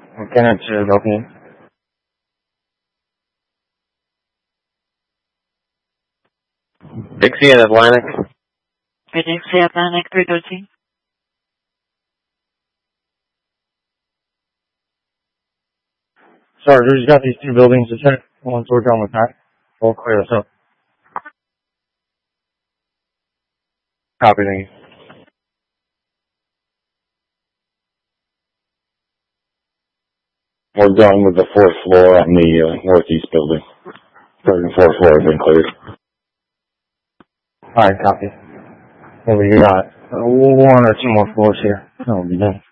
Kenneth Logan. Dixie and Atlantic. Dixie Atlantic 313. Sorry, we just got these two buildings to check. Once we're done with that, we'll clear this up. Copy, thank you. We're done with the fourth floor on the northeast building. Third and fourth floor have been cleared. Alright, copy. What we got? One or two more floors here. That'll be done.